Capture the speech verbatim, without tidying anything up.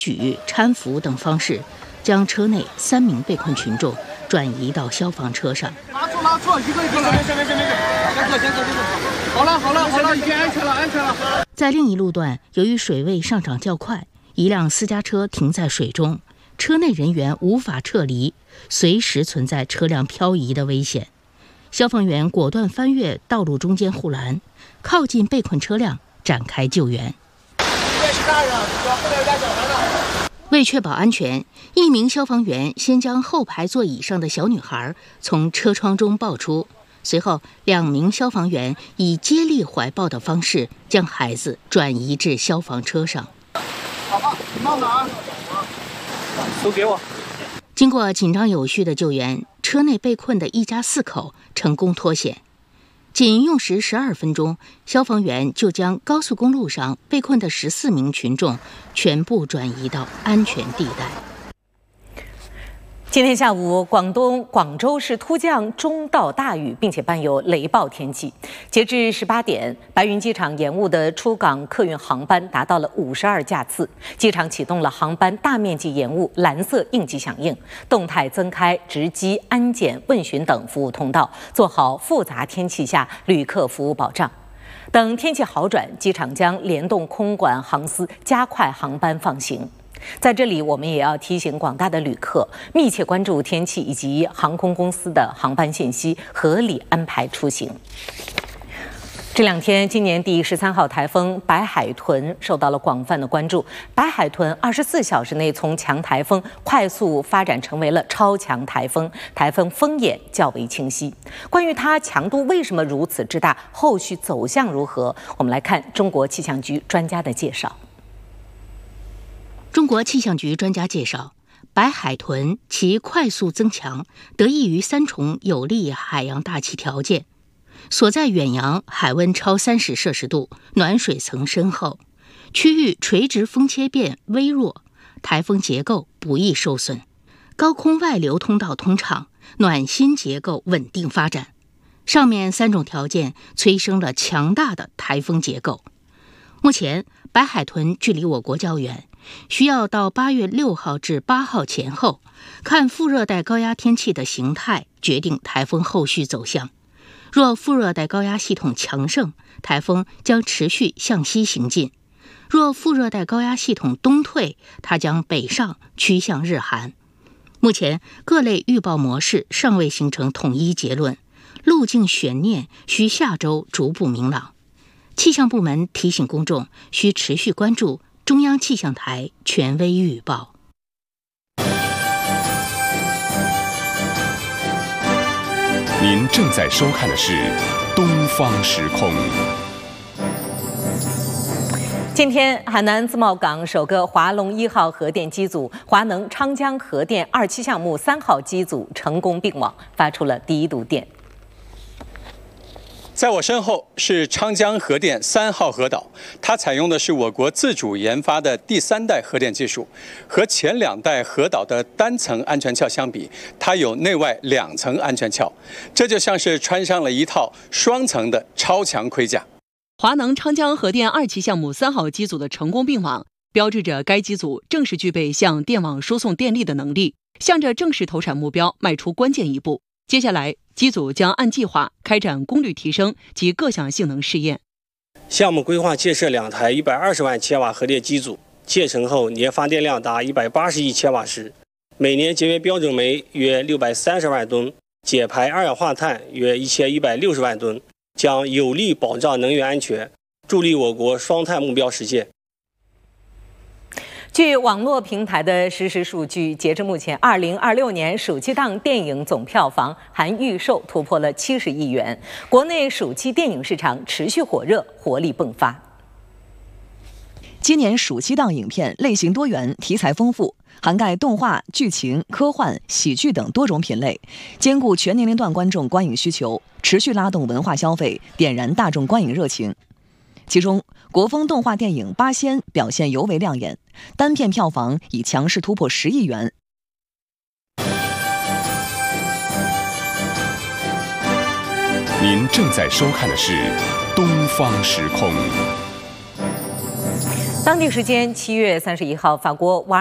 举、搀扶等方式，将车内三名被困群众转移到消防车上。 拉住拉住，一个一个来，没事没事没事，先坐先坐先坐。好了好了好了，已经安全了安全了。 在另一路段，由于水位上涨较快，一辆私家车停在水中，车内人员无法撤离，随时存在车辆漂移的危险。消防员果断翻越道路中间护栏，靠近被困车辆展开救援。为确保安全，一名消防员先将后排座椅上的小女孩从车窗中抱出，随后两名消防员以接力怀抱的方式将孩子转移至消防车上。 好吧，慢慢啊，都给我。 经过紧张有序的救援，车内被困的一家四口成功脱险。仅用时十二分钟，消防员就将高速公路上被困的十四名群众全部转移到安全地带。 今天下午，广东广州市突降中到大雨，并且伴有雷暴天气。截至十八点，白云机场延误的出港客运航班达到了五十二架次，机场启动了航班大面积延误蓝色应急响应，动态增开值机、安检、问询等服务通道，做好复杂天气下旅客服务保障。等天气好转，机场将联动空管航司，加快航班放行。在这里，我们也要提醒广大的旅客，密切关注天气以及航空公司的航班信息，合理安排出行。这两天，今年第十三号台风白海豚受到了广泛的关注。白海豚二十四小时内从强台风快速发展成为了超强台风，台风风眼较为清晰。关于它强度为什么如此之大，后续走向如何，我们来看中国气象局专家的介绍。 中国气象局专家介绍，白海豚其快速增强得益于三重有利海洋大气条件，所在远洋海温超三十摄氏度，暖水层深厚，区域垂直风切变微弱，台风结构不易受损，高空外流通道通畅，暖心结构稳定发展。上面三种条件催生了强大的台风结构。目前，白海豚距离我国较远，需要到八月六号至八号前后，看副热带高压天气的形态，决定台风后续走向。若副热带高压系统强盛，台风将持续向西行进；若副热带高压系统东退，它将北上趋向日韩。目前各类预报模式尚未形成统一结论，路径悬念需下周逐步明朗。气象部门提醒公众，需持续关注中央气象台权威预报。 您正在收看的是《东方时空》。 今天，海南自贸港首个华龙一号核电机组华能昌江核电二期项目三号机组成功并网，发出了第一度电。 在我身后是昌江核电三号核岛，它采用的是我国自主研发的第三代核电技术，和前两代核岛的单层安全壳相比，它有内外两层安全壳，这就像是穿上了一套双层的超强盔甲。 华能昌江核电二期项目三号机组的成功并网，标志着该机组正式具备向电网输送电力的能力，向着正式投产目标迈出关键一步。接下来，机组将按计划开展功率提升及各项性能试验。 项目规划建设两台一百二十万千瓦核电机组，建成后年发电量达一百八十亿千瓦时，每年节约标准煤约六百三十万吨，减排二氧化碳约一千一百六十万吨，将有力保障能源安全，助力我国双碳目标实现。 据网络平台的实时数据，截至目前，二零二六年暑期档电影总票房含预售突破了七十亿元，国内暑期电影市场持续火热，活力迸发。 今年暑期档影片类型多元，题材丰富，涵盖动画、剧情、科幻、喜剧等多种品类，兼顾全年龄段观众观影需求，持续拉动文化消费，点燃大众观影热情。其中，国风动画电影《八仙》表现尤为亮眼，单片票房已强势突破十亿元。 您正在收看的是《东方时空》。 当地时间七月三十一号，法国瓦